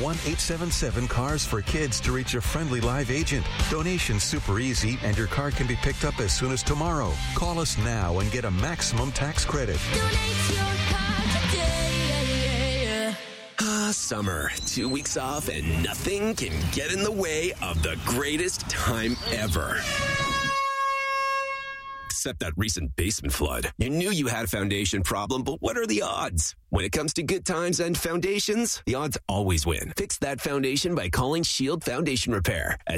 1-877-CARS-FOR-KIDS to reach a friendly live agent. Donation's super easy, and your car can be picked up as soon as tomorrow. Call us now and get a maximum tax credit. Donate your car today. Summer. 2 weeks off and nothing can get in the way of the greatest time ever. Except that recent basement flood. You knew you had a foundation problem, but what are the odds? When it comes to good times and foundations, the odds always win. Fix that foundation by calling Shield Foundation Repair at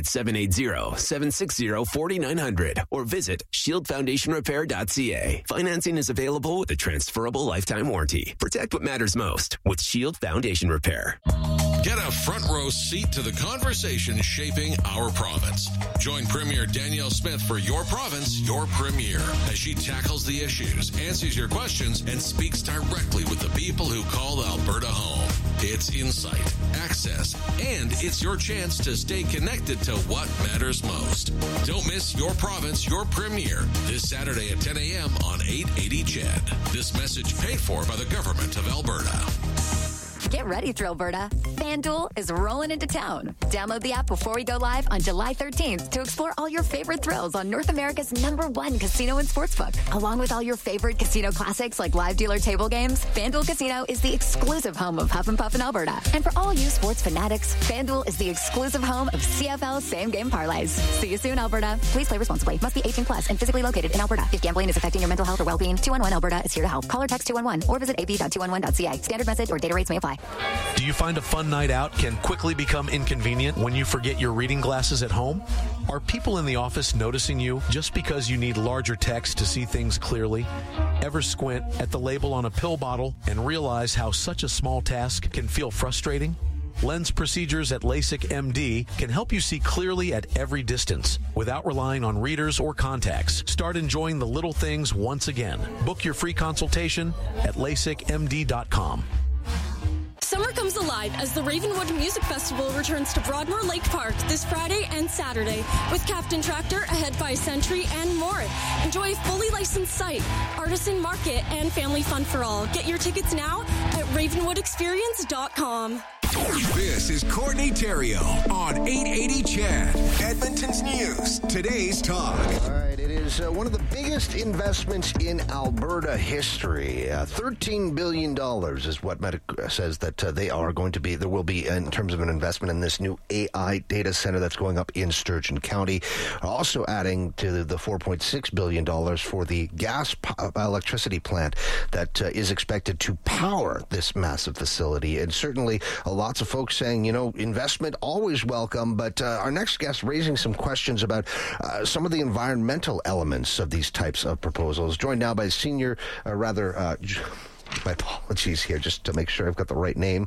780-760-4900 or visit shieldfoundationrepair.ca. Financing is available with a transferable lifetime warranty. Protect what matters most with Shield Foundation Repair. Get a front row seat to the conversation shaping our province. Join Premier Danielle Smith for Your Province, Your Premier, as she tackles the issues, answers your questions, and speaks directly with the people who call Alberta home. It's insight, access, and it's your chance to stay connected to what matters most. Don't miss Your Province, Your Premier this Saturday at 10 a.m. on 880 CHED. This message paid for by the Government of Alberta. Get ready, Thrillberta. FanDuel is rolling into town. Download the app before we go live on July 13th to explore all your favorite thrills on North America's #1 casino and sportsbook. Along with all your favorite casino classics like live dealer table games, FanDuel Casino is the exclusive home of Huff and Puff in Alberta. And for all you sports fanatics, FanDuel is the exclusive home of CFL same-game parlays. See you soon, Alberta. Please play responsibly. Must be 18 plus and physically located in Alberta. If gambling is affecting your mental health or well-being, 211 Alberta is here to help. Call or text 211 or visit ab.211.ca. Standard message or data rates may apply. Do you find a fun night out can quickly become inconvenient when you forget your reading glasses at home? Are people in the office noticing you just because you need larger text to see things clearly? Ever squint at the label on a pill bottle and realize how such a small task can feel frustrating? Lens procedures at LASIK MD can help you see clearly at every distance without relying on readers or contacts. Start enjoying the little things once again. Book your free consultation at LASIKMD.com. Summer comes alive as the Ravenwood Music Festival returns to Broadmoor Lake Park this Friday and Saturday with Captain Tractor, Ahead by Century, and more. Enjoy a fully licensed site, artisan market, and family fun for all. Get your tickets now at ravenwoodexperience.com. This is Courtney Theriault on 880 CHED, Edmonton's News, today's talk. All right, it is one of the biggest investments in Alberta history. $13 billion is what Medic says that there will be in terms of an investment in this new AI data center that's going up in Sturgeon County. Also adding to the $4.6 billion for the electricity plant that is expected to power this massive facility. And certainly lots of folks saying, investment always welcome, but our next guest raising some questions about some of the environmental elements of these types of proposals. Joined now by my apologies here, just to make sure I've got the right name.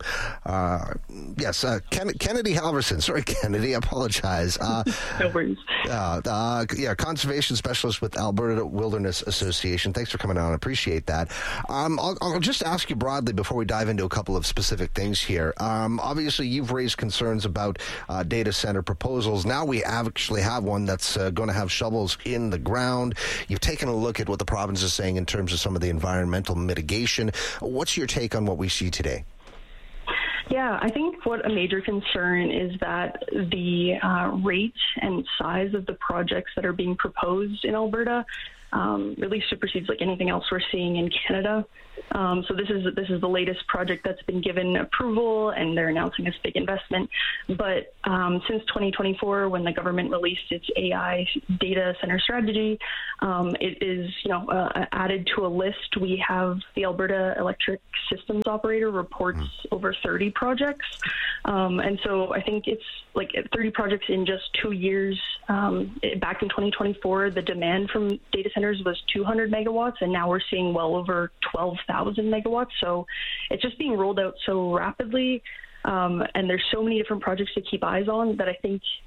Kennedy Halverson. Sorry, Kennedy, I apologize. No worries. Conservation Specialist with Alberta Wilderness Association. Thanks for coming on. I appreciate that. I'll just ask you broadly before we dive into a couple of specific things here. Obviously, you've raised concerns about data center proposals. Now we actually have one that's going to have shovels in the ground. You've taken a look at what the province is saying in terms of some of the environmental mitigation. What's your take on what we see today? Yeah, I think what a major concern is that the rate and size of the projects that are being proposed in Alberta really supersedes anything else we're seeing in Canada. So this is the latest project that's been given approval, and they're announcing this big investment. But since 2024, when the government released its AI data center strategy, it is added to a list. We have the Alberta Electric Systems Operator reports over 30 projects, and so I think it's 30 projects in just 2 years. Back in 2024, the demand from data centers was 200 megawatts, and now we're seeing well over 12,000 megawatts. So it's just being rolled out so rapidly, and there's so many different projects to keep eyes on that I think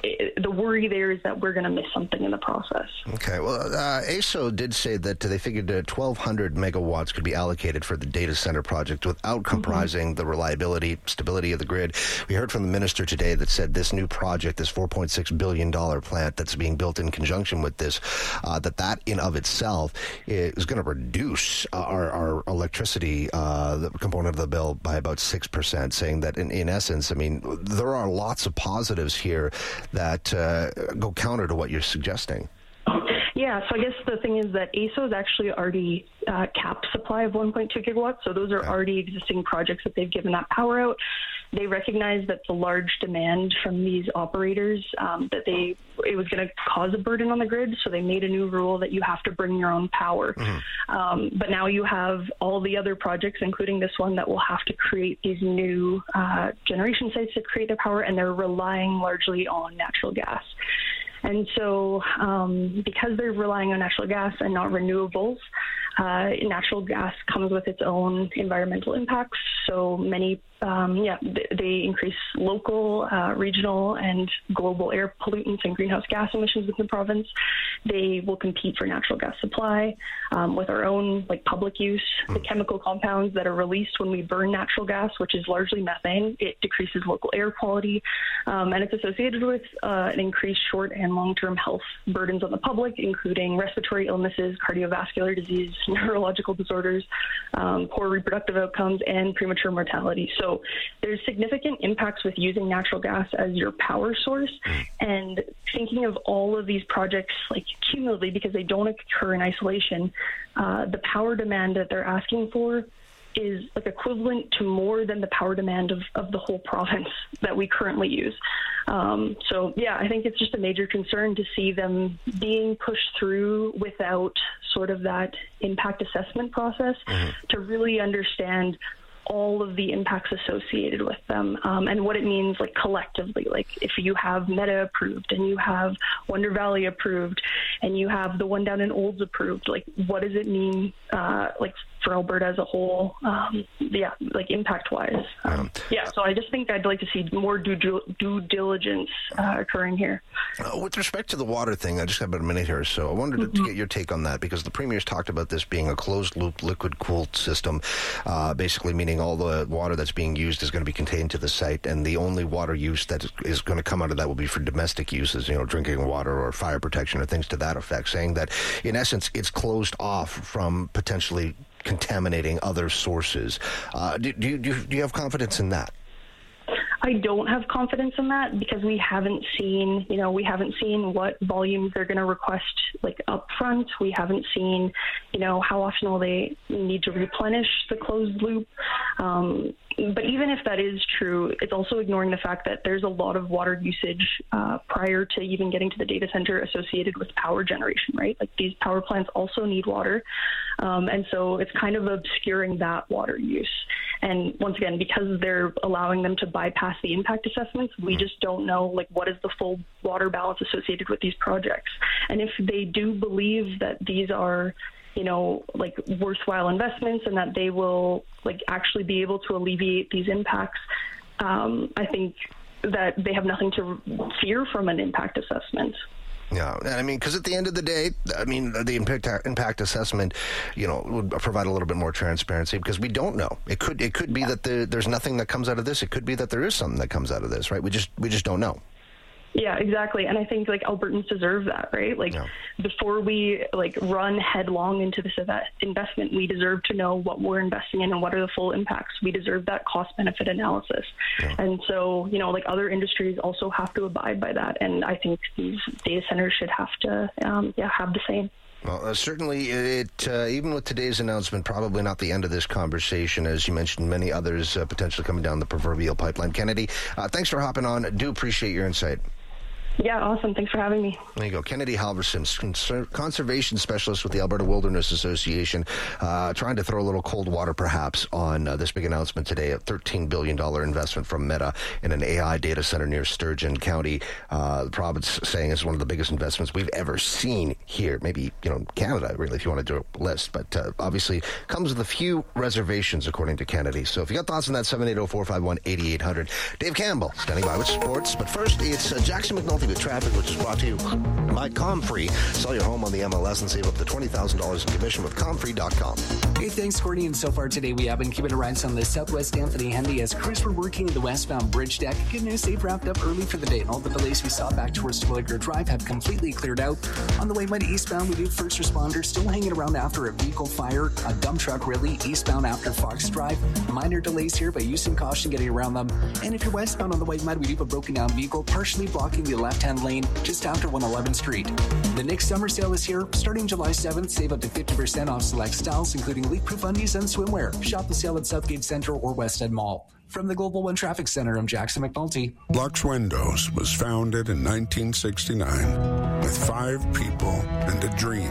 the worry there is that we're going to miss something in the process. Okay. Well, AESO did say that they figured 1,200 megawatts could be allocated for the data center project without compromising the reliability, stability of the grid. We heard from the minister today that said this new project, this $4.6 billion plant that's being built in conjunction with this, that in of itself is going to reduce our electricity the component of the bill by about 6%, saying that in essence, I mean, there are lots of positives here that go counter to what you're suggesting. Yeah, so I guess the thing is that AESO has actually already capped supply of 1.2 gigawatts, so those are already existing projects that they've given that power out. They recognize that the large demand from these operators, that it was going to cause a burden on the grid, so they made a new rule that you have to bring your own power. But now you have all the other projects, including this one, that will have to create these new generation sites to create their power, and they're relying largely on natural gas. And so because they're relying on natural gas and not renewables, natural gas comes with its own environmental impacts. So many, they increase local, regional, and global air pollutants and greenhouse gas emissions within the province. They will compete for natural gas supply with our own public use. The chemical compounds that are released when we burn natural gas, which is largely methane, it decreases local air quality, and it's associated with an increased short and long-term health burdens on the public, including respiratory illnesses, cardiovascular disease, neurological disorders, poor reproductive outcomes, and premature mortality. So there's significant impacts with using natural gas as your power source, and thinking of all of these projects cumulatively, because they don't occur in isolation, the power demand that they're asking for is equivalent to more than the power demand of the whole province that we currently use. So I think it's just a major concern to see them being pushed through without sort of that impact assessment process to really understand all of the impacts associated with them, and what it means collectively. If you have Meta approved and you have Wonder Valley approved and you have the one down in Olds approved, what does it mean for Alberta as a whole, impact wise. So I just think I'd like to see more due diligence occurring here. With respect to the water thing, I just have about a minute here, so I wanted to get your take on that, because the Premier's talked about this being a closed-loop, liquid-cooled system, basically meaning all the water that's being used is going to be contained to the site, and the only water use that is going to come out of that will be for domestic uses, drinking water or fire protection or things to that effect, saying that, in essence, it's closed off from potentially contaminating other sources. Do you have confidence in that? I don't have confidence in that, because we haven't seen what volumes they're going to request up front. We haven't seen, how often will they need to replenish the closed loop. But even if that is true, it's also ignoring the fact that there's a lot of water usage prior to even getting to the data center associated with power generation, right? These power plants also need water. And so it's kind of obscuring that water use. And once again, because they're allowing them to bypass the impact assessments, we just don't know what is the full water balance associated with these projects. And if they do believe that these are worthwhile investments and that they will actually be able to alleviate these impacts, I think that they have nothing to fear from an impact assessment. Yeah, and I mean, because at the end of the day, the impact assessment, would provide a little bit more transparency, because we don't know. It could be that there's nothing that comes out of this. It could be that there is something that comes out of this, right? We just don't know. Yeah, exactly. And I think Albertans deserve that, right? Before we run headlong into this investment, we deserve to know what we're investing in and what are the full impacts. We deserve that cost benefit analysis. Yeah. And so, other industries also have to abide by that. And I think these data centers should have to, have the same. Well, certainly, even with today's announcement, probably not the end of this conversation. As you mentioned, many others potentially coming down the proverbial pipeline. Kennedy, thanks for hopping on. Do appreciate your insight. Yeah, awesome. Thanks for having me. There you go. Kennedy Halverson, conservation specialist with the Alberta Wilderness Association, trying to throw a little cold water perhaps on this big announcement today, a $13 billion investment from Meta in an AI data center near Sturgeon County. The province saying it's one of the biggest investments we've ever seen here. Maybe, Canada, really, if you want to do a list. But obviously comes with a few reservations, according to Kennedy. So if you got thoughts on that, 780-451-8800. Dave Campbell standing by with sports. But first, it's Jackson McNulty with traffic, which is brought to you by Comfree. Sell your home on the MLS and save up to $20,000 in commission with Comfree.com. Hey, thanks, Courtney. And so far today, we have been keeping a rise on the Southwest Anthony Henday as crews were working the westbound bridge deck. Good news, they've wrapped up early for the day, and all the delays we saw back towards Twilliger Drive have completely cleared out. On the way by eastbound, we do first responders still hanging around after a vehicle fire. A dump truck really eastbound after Fox Drive. Minor delays here, but use some caution getting around them. And if you're westbound on the White Mud, we do have a broken down vehicle partially blocking the left-hand lane just after 111th Street. The Nick's summer sale is here. Starting July 7th, save up to 50% off select styles, including leak-proof undies and swimwear. Shop the sale at Southgate Center or West End Mall. From the Global One Traffic Center, I'm Jackson McNulty. Lux Windows was founded in 1969 with 5 people and a dream.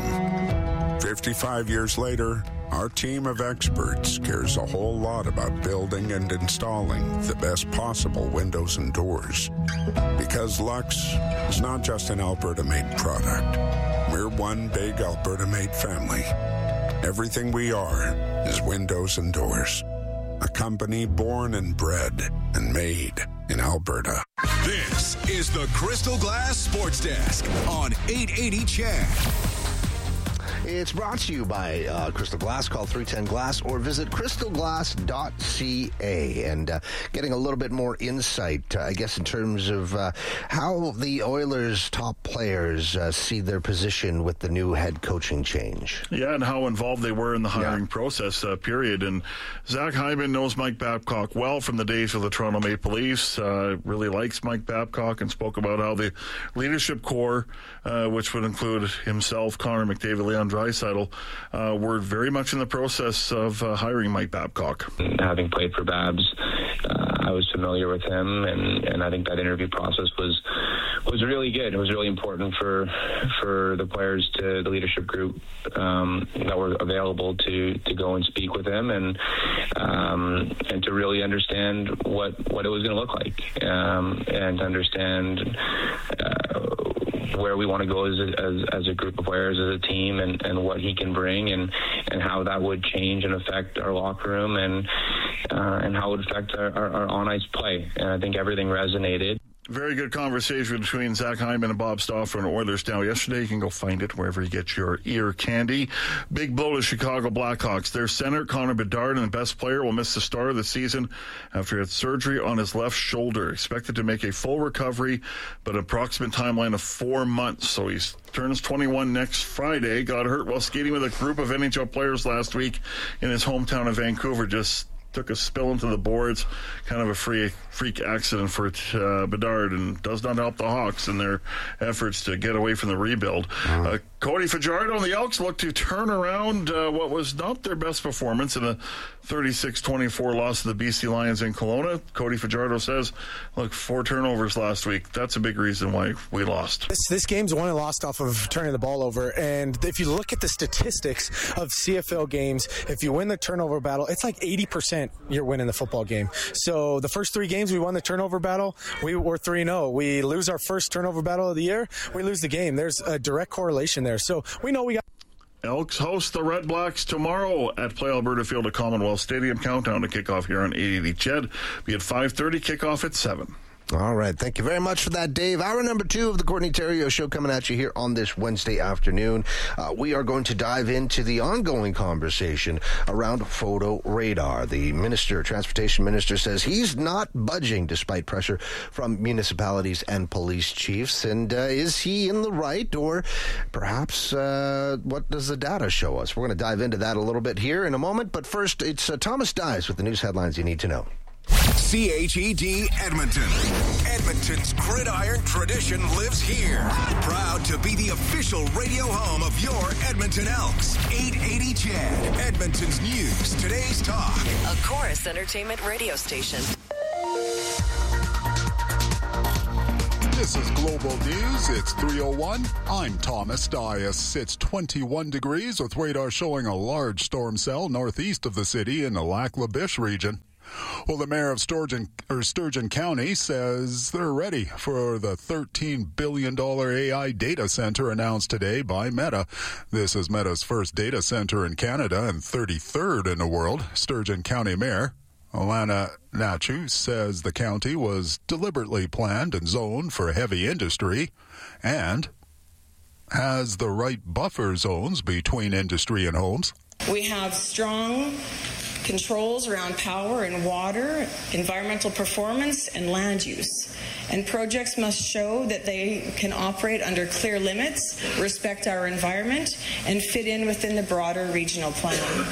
55 years later, our team of experts cares a whole lot about building and installing the best possible windows and doors. Because Lux is not just an Alberta-made product. We're one big Alberta-made family. Everything we are is windows and doors. A company born and bred and made in Alberta. This is the Crystal Glass Sports Desk on 880 CHED. It's brought to you by Crystal Glass. Call 310-GLASS or visit crystalglass.ca. And getting a little bit more insight, I guess, in terms of how the Oilers' top players see their position with the new head coaching change. Yeah, and how involved they were in the hiring process, period. And Zach Hyman knows Mike Babcock well from the days of the Toronto Maple Leafs. Really likes Mike Babcock and spoke about how the leadership core, which would include himself, Connor McDavid, Leon Draisaitl, were very much in the process of hiring Mike Babcock. Having played for Babs, I was familiar with him, and I think that interview process was really good. It was really important for the players, to the leadership group that were available to go and speak with him and to really understand what it was going to look like, and to understand where we want to go as a group of players, as a team, and what he can bring, and how that would change and affect our locker room, and how it would affect our on-ice play. And I think everything resonated. Very good conversation between Zach Hyman and Bob Stauffer and Oilers Now yesterday. You can go find it wherever you get your ear candy. Big blow to Chicago Blackhawks. Their center, Connor Bedard, and the best player, will miss the start of the season after he had surgery on his left shoulder. Expected to make a full recovery, but an approximate timeline of 4 months. So he turns 21 next Friday. Got hurt while skating with a group of NHL players last week in his hometown of Vancouver. Just took a spill into the boards, kind of a freak accident for Bedard, and does not help the Hawks in their efforts to get away from the rebuild. Cody Fajardo and the Elks look to turn around what was not their best performance in a 36-24 loss to the BC Lions in Kelowna. Cody Fajardo says, look, 4 turnovers last week. That's a big reason why we lost. This game's won and lost off of turning the ball over. And if you look at the statistics of CFL games, if you win the turnover battle, it's like 80% you're winning the football game. So the first 3 games we won the turnover battle, we were 3-0. We lose our first turnover battle of the year, we lose the game. There's a direct correlation there. So we know we got... Elks host the Red Blacks tomorrow at Play Alberta Field at Commonwealth Stadium. Countdown to kickoff here on 880 CHED. Be at 5:30, kickoff at 7. All right. Thank you very much for that, Dave. Hour number 2 of the Courtney Theriault Show coming at you here on this Wednesday afternoon. We are going to dive into the ongoing conversation around photo radar. The transportation minister, says he's not budging despite pressure from municipalities and police chiefs. And is he in the right, or perhaps what does the data show us? We're going to dive into that a little bit here in a moment. But first, it's Thomas Dias with the news headlines you need to know. CHED Edmonton. Edmonton's gridiron tradition lives here. Proud to be the official radio home of your Edmonton Elks. 880 CHED, Edmonton's news, today's talk. A Chorus Entertainment radio station. This is Global News. It's 3:01. I'm Thomas Dias. It's 21 degrees with radar showing a large storm cell northeast of the city in the Lac La Biche region. Well, the mayor of Sturgeon County says they're ready for the $13 billion AI data center announced today by Meta. This is Meta's first data center in Canada and 33rd in the world. Sturgeon County Mayor Alana Nachu says the county was deliberately planned and zoned for heavy industry and has the right buffer zones between industry and homes. We have strong controls around power and water, environmental performance, and land use. And projects must show that they can operate under clear limits, respect our environment, and fit in within the broader regional plan.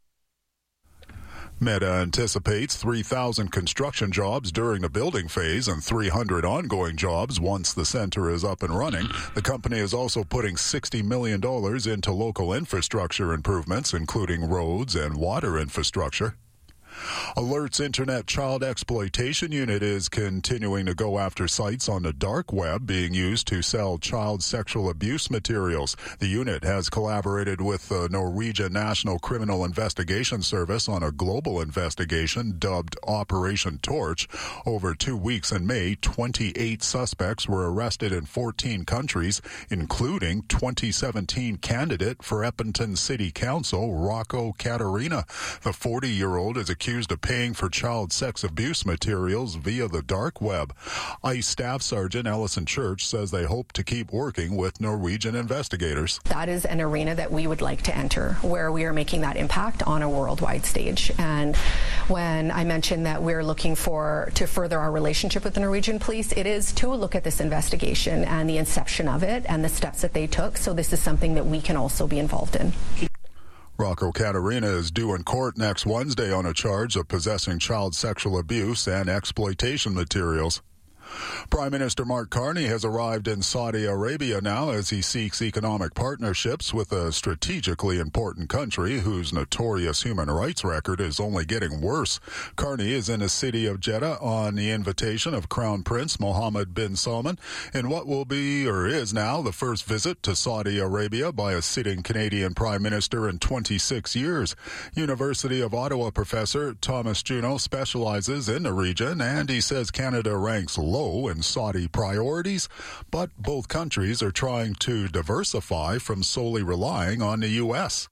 Meta anticipates 3,000 construction jobs during the building phase and 300 ongoing jobs once the center is up and running. The company is also putting $60 million into local infrastructure improvements, including roads and water infrastructure. Alert's Internet Child Exploitation Unit is continuing to go after sites on the dark web being used to sell child sexual abuse materials. The unit has collaborated with the Norwegian National Criminal Investigation Service on a global investigation dubbed Operation Torch. Over 2 weeks in May, 28 suspects were arrested in 14 countries, including 2017 candidate for Edmonton City Council, Rocco Caterina. The 40-year-old is accused of paying for child sex abuse materials via the dark web. ICE Staff Sergeant Ellison Church says they hope to keep working with Norwegian investigators. That is an arena that we would like to enter, where we are making that impact on a worldwide stage. And when I mentioned that we're looking to further our relationship with the Norwegian police, it is to look at this investigation and the inception of it and the steps that they took. So this is something that we can also be involved in. Rocco Caterina is due in court next Wednesday on a charge of possessing child sexual abuse and exploitation materials. Prime Minister Mark Carney has arrived in Saudi Arabia now as he seeks economic partnerships with a strategically important country whose notorious human rights record is only getting worse. Carney is in the city of Jeddah on the invitation of Crown Prince Mohammed bin Salman in what will be, or is now, the first visit to Saudi Arabia by a sitting Canadian Prime Minister in 26 years. University of Ottawa professor Thomas Juneau specializes in the region, and he says Canada ranks low in Saudi priorities, but both countries are trying to diversify from solely relying on the U.S.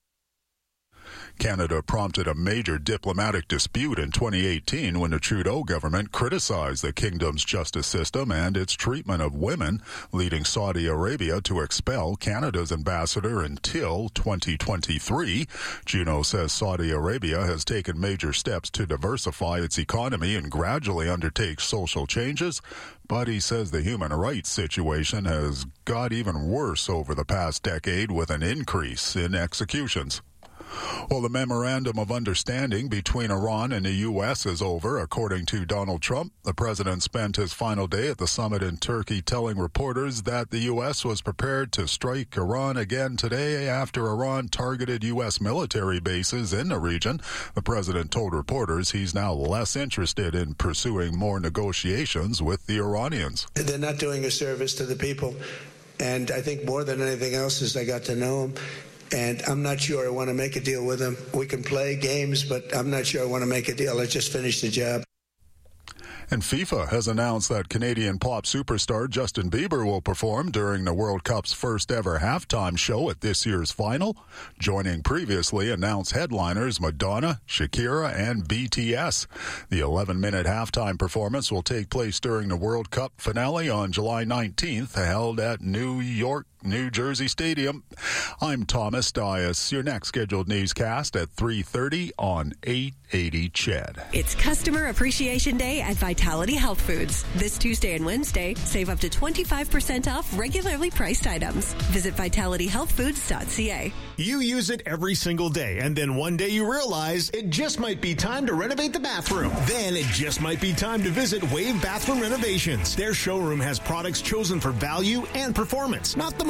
Canada prompted a major diplomatic dispute in 2018 when the Trudeau government criticized the kingdom's justice system and its treatment of women, leading Saudi Arabia to expel Canada's ambassador until 2023. Juneau says Saudi Arabia has taken major steps to diversify its economy and gradually undertake social changes, but he says the human rights situation has got even worse over the past decade with an increase in executions. Well, the memorandum of understanding between Iran and the U.S. is over, according to Donald Trump. The president spent his final day at the summit in Turkey telling reporters that the U.S. was prepared to strike Iran again today after Iran targeted U.S. military bases in the region. The president told reporters he's now less interested in pursuing more negotiations with the Iranians. They're not doing a service to the people, and I think more than anything else is I got to know them. And I'm not sure I want to make a deal with them. We can play games, but I'm not sure I want to make a deal. I just finished the job. And FIFA has announced that Canadian pop superstar Justin Bieber will perform during the World Cup's first ever halftime show at this year's final, joining previously announced headliners Madonna, Shakira, and BTS. The 11-minute halftime performance will take place during the World Cup finale on July 19th, held at New Jersey Stadium. I'm Thomas Dias. Your next scheduled newscast at 3:30 on 880 CHED. It's Customer Appreciation Day at Vitality Health Foods. This Tuesday and Wednesday, save up to 25% off regularly priced items. Visit vitalityhealthfoods.ca. You use it every single day, and then one day you realize it just might be time to renovate the bathroom. Then it just might be time to visit Wave Bathroom Renovations. Their showroom has products chosen for value and performance, not the most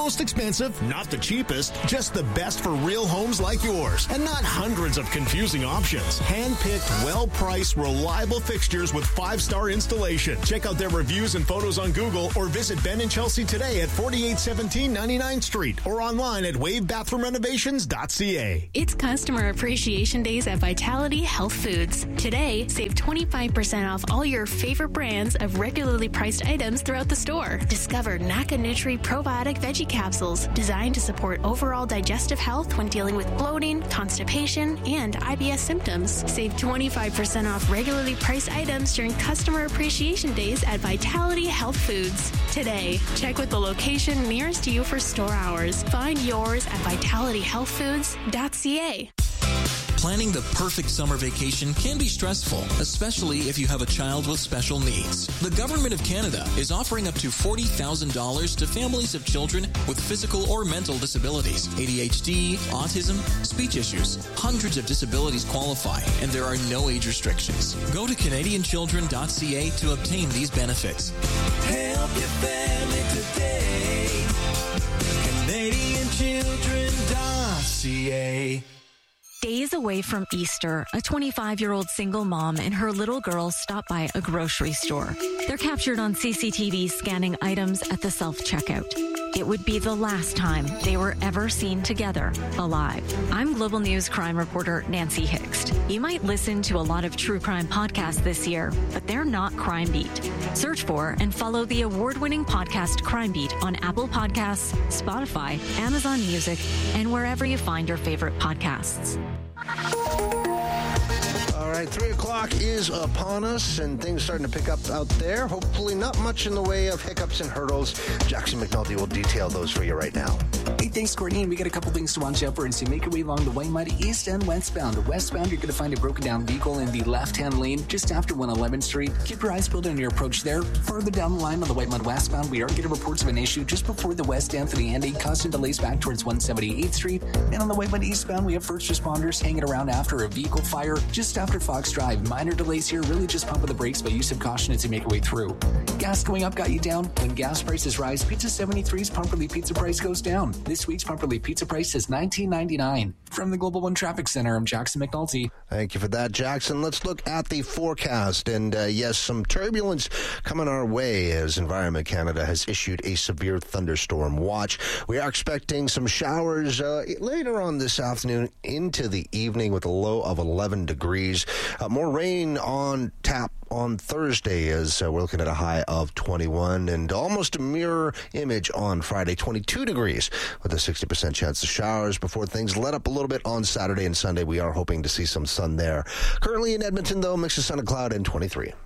most expensive, not the cheapest, just the best for real homes like yours, and not hundreds of confusing options. Hand-picked, well-priced, reliable fixtures with 5-star installation. Check out their reviews and photos on Google or visit Ben and Chelsea today at 4817 99th Street or online at wavebathroommrenovations.ca. It's Customer Appreciation Days at Vitality Health Foods. Today, save 25% off all your favorite brands of regularly priced items throughout the store. Discover Naka Nutri Probiotic Veggie Capsules, designed to support overall digestive health when dealing with bloating, constipation, and IBS symptoms. Save 25% off regularly priced items during Customer Appreciation Days at Vitality Health Foods. Today, check with the location nearest you for store hours. Find yours at vitalityhealthfoods.ca. Planning the perfect summer vacation can be stressful, especially if you have a child with special needs. The Government of Canada is offering up to $40,000 to families of children with physical or mental disabilities, ADHD, autism, speech issues. Hundreds of disabilities qualify, and there are no age restrictions. Go to CanadianChildren.ca to obtain these benefits. Help your family today. CanadianChildren.ca. Days away from Easter, a 25-year-old single mom and her little girl stop by a grocery store. They're captured on CCTV scanning items at the self-checkout. It would be the last time they were ever seen together, alive. I'm Global News crime reporter Nancy Hixt. You might listen to a lot of true crime podcasts this year, but they're not Crime Beat. Search for and follow the award-winning podcast Crime Beat on Apple Podcasts, Spotify, Amazon Music, and wherever you find your favorite podcasts. All right, 3 o'clock is upon us, and things starting to pick up out there. Hopefully not much in the way of hiccups and hurdles. Jackson McNulty will detail those for you right now. Hey, thanks, Courtney. And we got a couple things to watch out for as you make your way along the White East and westbound. Westbound, you're going to find a broken down vehicle in the left-hand lane just after 111th Street. Keep your eyes peeled on your approach there. Further down the line on the White westbound, we are getting reports of an issue just before the West Anthony Andy, causing delays back towards 178th Street. And on the White eastbound, we have first responders hanging around after a vehicle fire just after Fox Drive. Minor delays here, really just pumping the brakes, but use of caution as you make your way through. Gas going up got you down. When gas prices rise, Pizza 73's Pumperly Pizza price goes down. This week's Pumperly Pizza price is $19.99. From the Global One Traffic Center, I'm Jackson McNulty. Thank you for that, Jackson. Let's look at the forecast. And yes, some turbulence coming our way as Environment Canada has issued a severe thunderstorm watch. We are expecting some showers later on this afternoon into the evening with a low of 11 degrees. More rain on tap on Thursday as we're looking at a high of 21 and almost a mirror image on Friday, 22 degrees with a 60% chance of showers before things let up a little bit on Saturday and Sunday. We are hoping to see some sun there. Currently in Edmonton, though, mix of sun and cloud and 23.